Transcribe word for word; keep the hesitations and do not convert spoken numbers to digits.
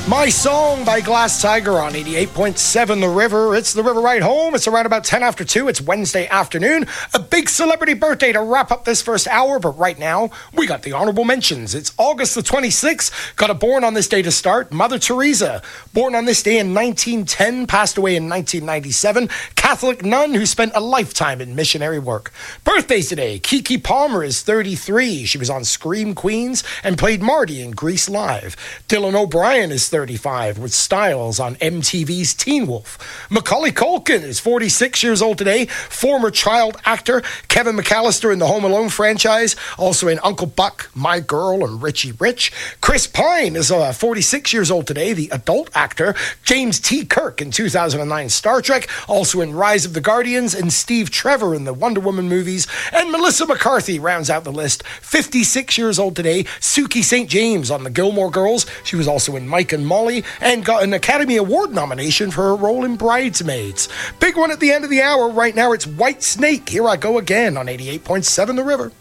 My Song by Glass Tiger on eighty-eight point seven The River. It's The River Ride Home. It's around about ten after two. It's Wednesday afternoon. A big celebrity birthday to wrap up this first hour, but right now, we got the honorable mentions. It's August the twenty-sixth. Got a born on this day to start. Mother Teresa, born on this day in nineteen ten, passed away in nineteen ninety-seven. Catholic nun who spent a lifetime in missionary work. Birthdays today. Keke Palmer is thirty-three. She was on Scream Queens and played Marty in Grease Live. Dylan O'Brien is thirty-five with Styles on M T V's Teen Wolf. Macaulay Culkin is forty-six years old today. Former child actor Kevin McAllister in the Home Alone franchise. Also in Uncle Buck, My Girl, and Richie Rich. Chris Pine is uh, forty-six years old today. The adult actor James T. Kirk in two thousand nine Star Trek. Also in Rise of the Guardians, and Steve Trevor in the Wonder Woman movies. And Melissa McCarthy rounds out the list. fifty-six years old today. Suki Saint James on the Gilmore Girls. She was also in Mike and Molly and got an Academy Award nomination for her role in Bridesmaids. Big one at the end of the hour. Right now it's White Snake. Here I Go Again on eighty-eight point seven The River.